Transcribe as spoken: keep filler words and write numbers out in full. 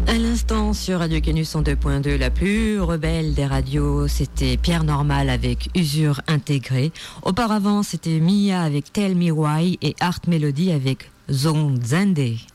À l'instant sur Radio Canus cent deux point deux, la plus rebelle des radios, c'était Pierre Normal avec Usure intégrée. Auparavant, c'était Mia avec Tell Me Why et Art Melody avec Zone Zende.